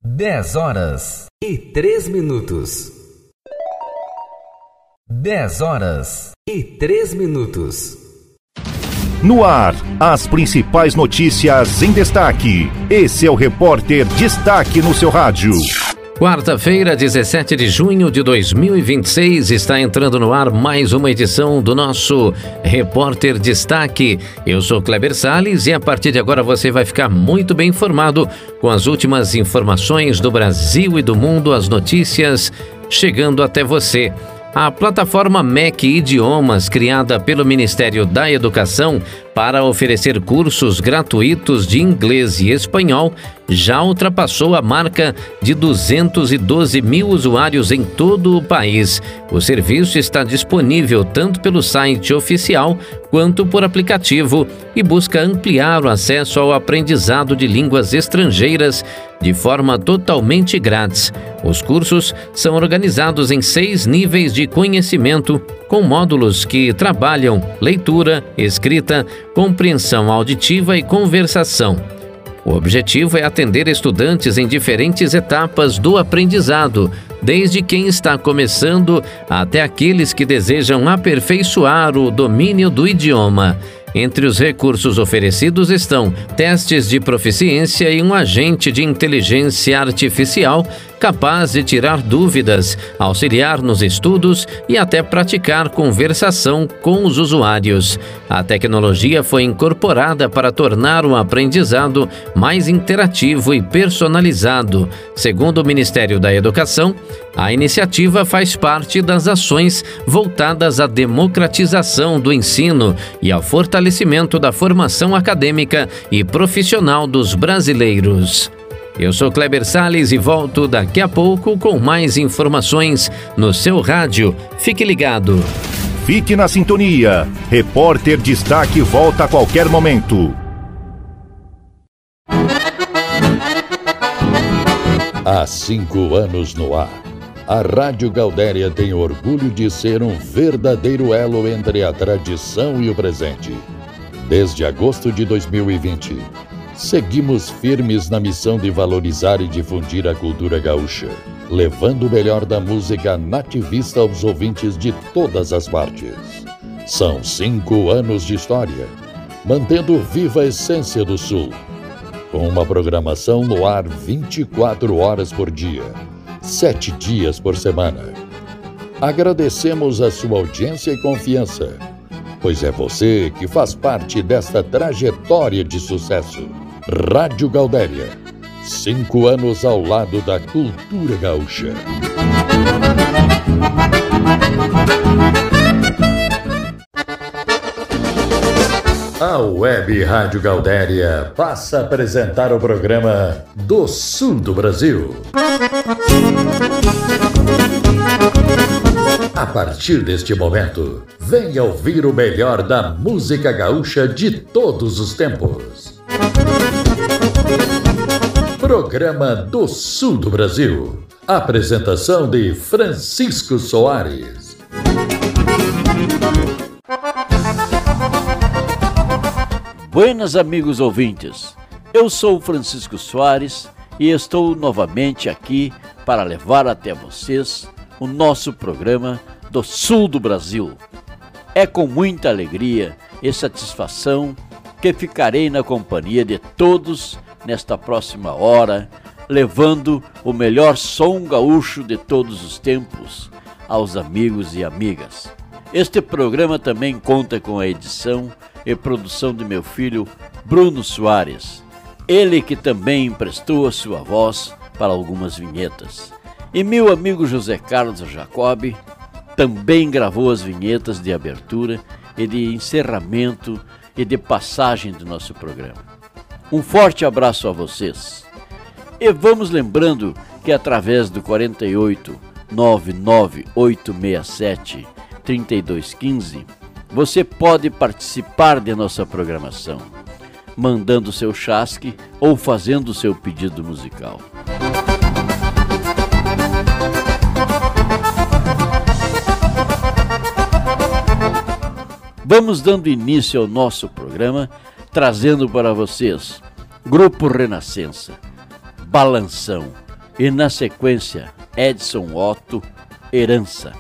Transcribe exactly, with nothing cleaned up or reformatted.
dez horas e três minutos. dez horas e três minutos. No ar, as principais notícias em destaque. Esse é o Repórter Destaque no seu rádio. Quarta-feira, dezessete de junho de dois mil e vinte e seis, está entrando no ar mais uma edição do nosso Repórter Destaque. Eu sou Kleber Salles e a partir de agora você vai ficar muito bem informado com as últimas informações do Brasil e do mundo, as notícias chegando até você. A plataforma M E C Idiomas, criada pelo Ministério da Educação para oferecer cursos gratuitos de inglês e espanhol, já ultrapassou a marca de duzentos e doze mil usuários em todo o país. O serviço está disponível tanto pelo site oficial quanto por aplicativo e busca ampliar o acesso ao aprendizado de línguas estrangeiras de forma totalmente grátis. Os cursos são organizados em seis níveis de conhecimento, com módulos que trabalham leitura, escrita, compreensão auditiva e conversação. O objetivo é atender estudantes em diferentes etapas do aprendizado, desde quem está começando até aqueles que desejam aperfeiçoar o domínio do idioma. Entre os recursos oferecidos estão testes de proficiência e um agente de inteligência artificial capaz de tirar dúvidas, auxiliar nos estudos e até praticar conversação com os usuários. A tecnologia foi incorporada para tornar o aprendizado mais interativo e personalizado. Segundo o Ministério da Educação, a iniciativa faz parte das ações voltadas à democratização do ensino e ao fortalecimento da formação acadêmica e profissional dos brasileiros. Eu sou Kleber Salles e volto daqui a pouco com mais informações no seu rádio. Fique ligado. Fique na sintonia. Repórter Destaque volta a qualquer momento. Há cinco anos no ar, a Rádio Gaudéria tem orgulho de ser um verdadeiro elo entre a tradição e o presente. Desde agosto de dois mil e vinte, seguimos firmes na missão de valorizar e difundir a cultura gaúcha, levando o melhor da música nativista aos ouvintes de todas as partes. São cinco anos de história, mantendo viva a essência do Sul, com uma programação no ar vinte e quatro horas por dia, sete dias por semana. Agradecemos a sua audiência e confiança, pois é você que faz parte desta trajetória de sucesso. Rádio Gaudéria, cinco anos ao lado da cultura gaúcha. A Web Rádio Gaudéria passa a apresentar o programa do Sul do Brasil. A partir deste momento, venha ouvir o melhor da música gaúcha de todos os tempos. Programa do Sul do Brasil. Apresentação de Francisco Soares. Buenas, amigos ouvintes. Eu sou Francisco Soares e estou novamente aqui para levar até vocês o nosso programa do Sul do Brasil. É com muita alegria e satisfação que ficarei na companhia de todos nesta próxima hora, levando o melhor som gaúcho de todos os tempos aos amigos e amigas. Este programa também conta com a edição e produção de meu filho Bruno Soares, ele que também emprestou a sua voz para algumas vinhetas. E meu amigo José Carlos Jacobi também gravou as vinhetas de abertura e de encerramento e de passagem do nosso programa. Um forte abraço a vocês. E vamos lembrando que através do quarenta e oito, nove nove oito seis sete, trinta e dois quinze, você pode participar de nossa programação, mandando seu chasque ou fazendo seu pedido musical. Vamos dando início ao nosso programa, trazendo para vocês Grupo Renascença, Balanção, e na sequência Edson Otto, Herança.